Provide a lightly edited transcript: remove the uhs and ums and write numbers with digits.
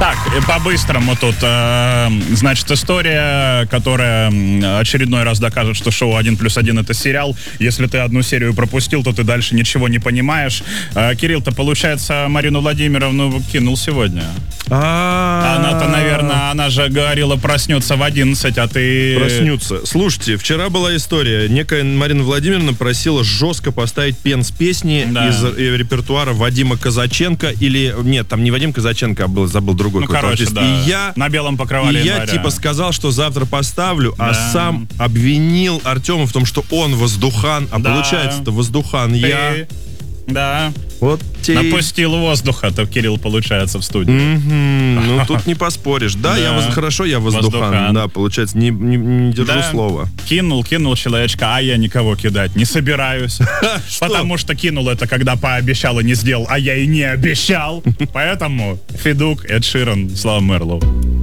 Так, по-быстрому тут, значит, история, которая очередной раз докажет, что шоу «1+1» — это сериал. Если ты одну серию пропустил, то ты дальше ничего не понимаешь. Кирилл-то, получается, Марину Владимировну кинул сегодня. Она-то, наверное, она же говорила, проснется в 11, а ты... Проснется. Слушайте, вчера была история. Некая Марина Владимировна просила жестко поставить пенс-песни из репертуара Вадима Казаченко или... Нет, там не Вадим Казаченко, а забыл другой какой-то артист. Да. И я... На белом покрывале января. Я сказал, что завтра поставлю, а сам обвинил Артема в том, что он воздухан, а получается-то воздухан я. Да. Вот напустил воздуха-то, Кирилл, получается, в студии. Ну, тут не поспоришь. Да, хорошо, я воздухан. Да, получается, не держу слова. Кинул человечка, а я никого кидать не собираюсь. Потому что кинул это, когда пообещал и не сделал, а я и не обещал. Поэтому Федук, Эд Ширан, Слава Мерлоу.